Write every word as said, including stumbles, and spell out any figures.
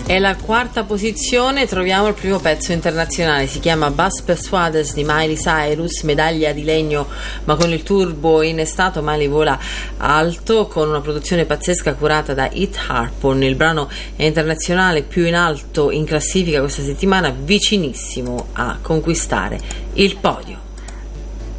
È la quarta posizione, troviamo il primo pezzo internazionale, si chiama Bus Persuaders di Miley Cyrus, medaglia di legno ma con il turbo innestato. Miley vola alto con una produzione pazzesca curata da Hit Harpon. Il brano è internazionale più in alto in classifica questa settimana, vicinissimo a conquistare il podio.